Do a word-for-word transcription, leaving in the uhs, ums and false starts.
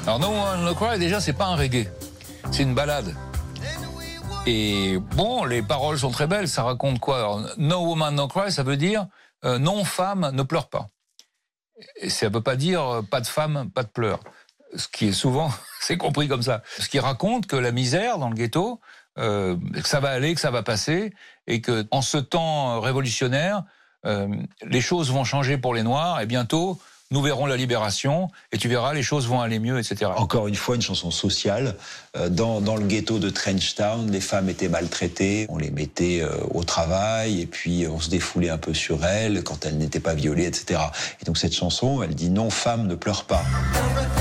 Alors No Woman No Cry, déjà, c'est pas un reggae, c'est une ballade. Et bon, les paroles sont très belles, ça raconte quoi? Alors, No Woman No Cry, ça veut dire euh, non femme ne pleure pas. Et ça veut pas dire euh, pas de femme, pas de pleurs. Ce qui est souvent, c'est compris comme ça. Ce qui raconte que la misère dans le ghetto, euh, que ça va aller, que ça va passer, et que en ce temps révolutionnaire, euh, les choses vont changer pour les Noirs, et bientôt, nous verrons la libération, et tu verras, les choses vont aller mieux, et cetera. Encore une fois, une chanson sociale. Dans, dans le ghetto de Trenchtown, les femmes étaient maltraitées, on les mettait au travail, et puis on se défoulait un peu sur elles quand elles n'étaient pas violées, et cetera. Et donc cette chanson, elle dit « Non, femme, ne pleure pas ».